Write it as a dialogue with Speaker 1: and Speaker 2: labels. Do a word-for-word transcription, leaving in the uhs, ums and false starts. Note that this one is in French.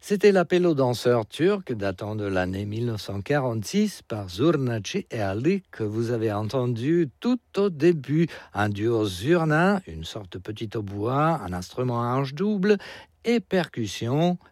Speaker 1: C'était l'appel aux danseurs turcs datant de l'année mille neuf cent quarante-six par Zurnaci et Ali que vous avez entendu tout au début. Un duo zurna, une sorte de petit hautbois, un instrument à hanche double et percussion